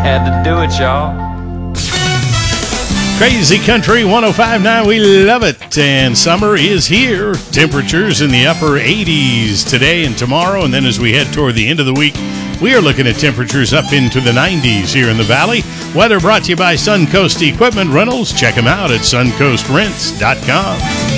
Had to do it, y'all. Crazy Country 105.9, we love it. And summer is here. Temperatures in the upper 80s today and tomorrow. And then as we head toward the end of the week, we are looking at temperatures up into the 90s here in the valley. Weather brought to you by Suncoast Equipment Rentals. Check them out at suncoastrents.com.